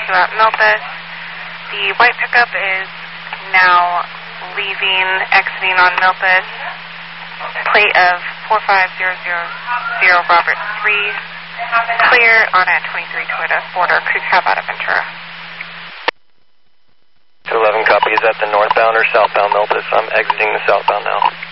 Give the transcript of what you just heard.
you at Milpas. The white pickup is now leaving, exiting on Milpas. Plate of 45000 Robert 3. Clear on a 23 Toyota Border Crew Cab out of Ventura. 211 copy. Is that the northbound or southbound Milpas? I'm exiting the southbound now.